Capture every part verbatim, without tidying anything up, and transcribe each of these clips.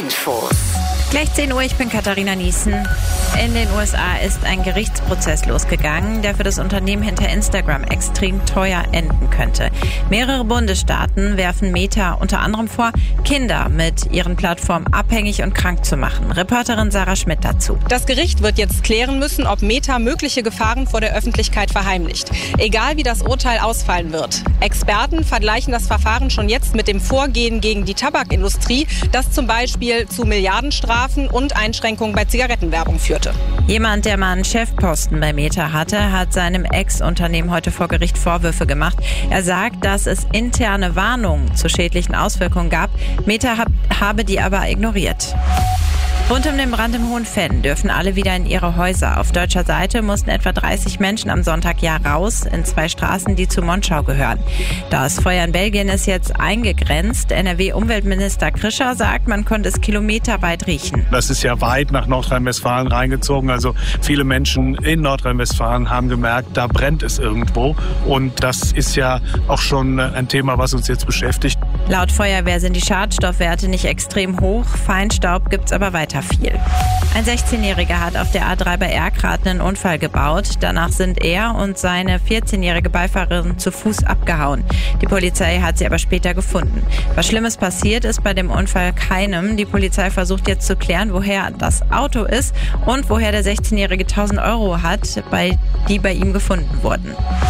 Infos. Gleich zehn Uhr, ich bin Katharina Niesen. In den U S A ist ein Gerichtsprozess losgegangen, der für das Unternehmen hinter Instagram extrem teuer enden könnte. Mehrere Bundesstaaten werfen Meta unter anderem vor, Kinder mit ihren Plattformen abhängig und krank zu machen. Reporterin Sarah Schmidt dazu. Das Gericht wird jetzt klären müssen, ob Meta mögliche Gefahren vor der Öffentlichkeit verheimlicht. Egal wie das Urteil ausfallen wird. Experten vergleichen das Verfahren schon jetzt mit dem Vorgehen gegen die Tabakindustrie, das zum Beispiel zu Milliardenstrafen und Einschränkungen bei Zigarettenwerbung führte. Jemand, der mal einen Chefposten bei Meta hatte, hat seinem Ex-Unternehmen heute vor Gericht Vorwürfe gemacht. Er sagt, dass es interne Warnungen zu schädlichen Auswirkungen gab. Meta hab, habe die aber ignoriert. Rund um den Brand im Hohenfenn dürfen alle wieder in ihre Häuser. Auf deutscher Seite mussten etwa dreißig Menschen am Sonntag ja raus in zwei Straßen, die zu Monschau gehören. Das Feuer in Belgien ist jetzt eingegrenzt. N R W-Umweltminister Krischer sagt, man konnte es kilometerweit riechen. Das ist ja weit nach Nordrhein-Westfalen reingezogen. Also viele Menschen in Nordrhein-Westfalen haben gemerkt, da brennt es irgendwo. Und das ist ja auch schon ein Thema, was uns jetzt beschäftigt. Laut Feuerwehr sind die Schadstoffwerte nicht extrem hoch. Feinstaub gibt's aber weiter viel. Ein sechzehnjähriger hat auf der A drei bei Erkrath einen Unfall gebaut. Danach sind er und seine vierzehnjährige Beifahrerin zu Fuß abgehauen. Die Polizei hat sie aber später gefunden. Was Schlimmes passiert ist bei dem Unfall keinem. Die Polizei versucht jetzt zu klären, woher das Auto ist und woher der sechzehnjährige tausend Euro hat, bei, die bei ihm gefunden wurden.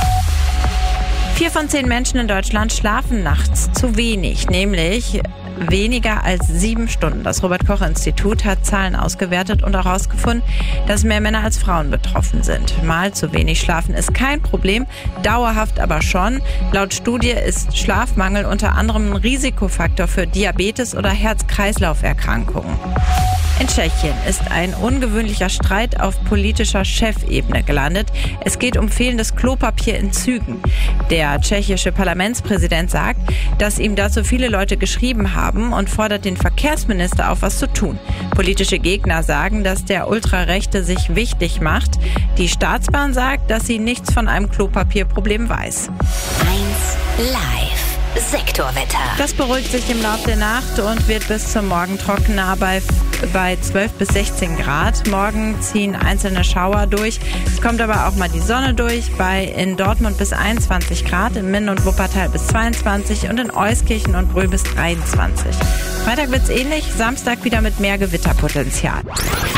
Vier von zehn Menschen in Deutschland schlafen nachts zu wenig, nämlich weniger als sieben Stunden. Das Robert-Koch-Institut hat Zahlen ausgewertet und auch herausgefunden, dass mehr Männer als Frauen betroffen sind. Mal zu wenig schlafen ist kein Problem, dauerhaft aber schon. Laut Studie ist Schlafmangel unter anderem ein Risikofaktor für Diabetes oder Herz-Kreislauf-Erkrankungen. In Tschechien ist ein ungewöhnlicher Streit auf politischer Chefebene gelandet. Es geht um fehlendes Klopapier in Zügen. Der tschechische Parlamentspräsident sagt, dass ihm dazu viele Leute geschrieben haben und fordert den Verkehrsminister auf, was zu tun. Politische Gegner sagen, dass der Ultrarechte sich wichtig macht. Die Staatsbahn sagt, dass sie nichts von einem Klopapierproblem weiß. eins Live. Sektorwetter. Das beruhigt sich im Laufe der Nacht und wird bis zum Morgen trockener bei, bei zwölf bis sechzehn Grad. Morgen ziehen einzelne Schauer durch. Es kommt aber auch mal die Sonne durch. Bei in Dortmund bis einundzwanzig Grad, in Minden und Wuppertal bis zweiundzwanzig und in Euskirchen und Brühl bis dreiundzwanzig. Freitag wird's ähnlich, Samstag wieder mit mehr Gewitterpotenzial.